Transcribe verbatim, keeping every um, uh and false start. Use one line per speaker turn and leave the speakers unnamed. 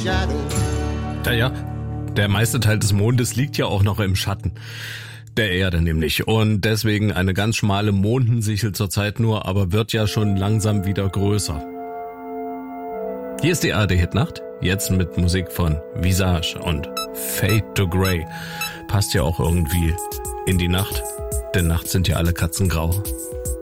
Ja, ja, der meiste Teil des Mondes liegt ja auch noch im Schatten der Erde nämlich. Und deswegen eine ganz schmale Mondensichel zurzeit nur, aber wird ja schon langsam wieder größer. Hier ist die A R D-Hitnacht, jetzt mit Musik von Visage und Fade to Grey. Passt ja auch irgendwie in die Nacht, denn nachts sind ja alle Katzen grau.